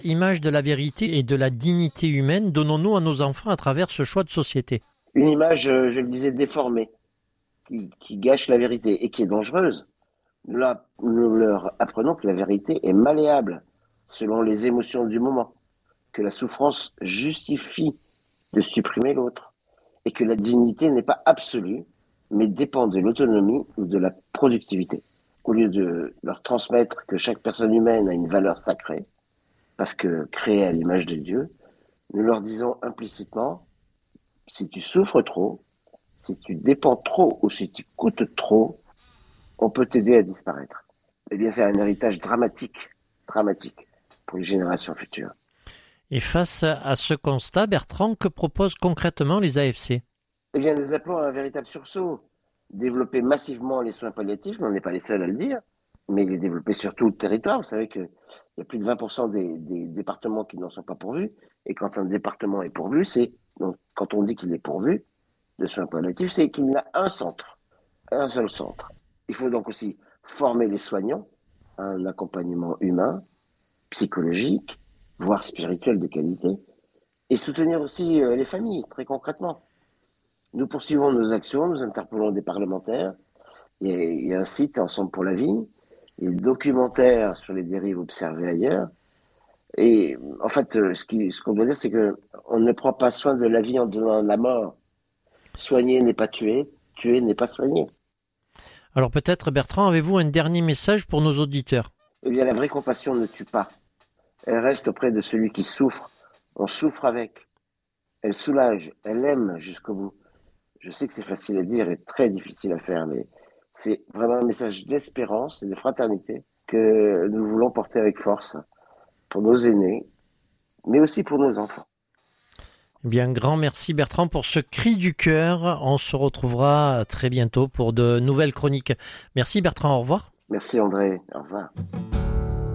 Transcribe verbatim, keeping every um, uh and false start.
Image de la vérité et de la dignité humaine donnons-nous à nos enfants à travers ce choix de société? Une image, euh, je le disais, déformée, qui, qui gâche la vérité et qui est dangereuse. Nous, la- nous leur apprenons que la vérité est malléable selon les émotions du moment, que la souffrance justifie de supprimer l'autre et que la dignité n'est pas absolue, mais dépend de l'autonomie ou de la productivité. Au lieu de leur transmettre que chaque personne humaine a une valeur sacrée, parce que créée à l'image de Dieu, nous leur disons implicitement, si tu souffres trop, si tu dépends trop ou si tu coûtes trop, on peut t'aider à disparaître. Eh bien, c'est un héritage dramatique, dramatique pour les générations futures. Et face à ce constat, Bertrand, que proposent concrètement les A F C? Eh bien, nous appelons à un véritable sursaut. Développer massivement les soins palliatifs, mais on n'est pas les seuls à le dire, mais les développer sur tout le territoire. Vous savez qu'il y a plus de vingt pour cent des, des départements qui n'en sont pas pourvus. Et quand un département est pourvu, c'est, donc, quand on dit qu'il est pourvu de soins palliatifs, c'est qu'il a un centre, un seul centre. Il faut donc aussi former les soignants à un accompagnement humain, psychologique, voire spirituel de qualité, et soutenir aussi euh, les familles, très concrètement. Nous poursuivons nos actions, nous interpellons des parlementaires. Il y a, il y a un site, Ensemble pour la vie, il y a des documentaires sur les dérives observées ailleurs. Et en fait, euh, ce, qui, ce qu'on doit dire, c'est que on ne prend pas soin de la vie en donnant la mort. Soigner n'est pas tuer, tuer n'est pas soigner. Alors peut-être, Bertrand, avez-vous un dernier message pour nos auditeurs? Eh bien, la vraie compassion ne tue pas. Elle reste auprès de celui qui souffre. On souffre avec. Elle soulage, elle aime jusqu'au bout. Je sais que c'est facile à dire et très difficile à faire, mais c'est vraiment un message d'espérance et de fraternité que nous voulons porter avec force pour nos aînés, mais aussi pour nos enfants. Eh bien, grand merci Bertrand pour ce cri du cœur. On se retrouvera très bientôt pour de nouvelles chroniques. Merci Bertrand, au revoir. Merci André, au revoir.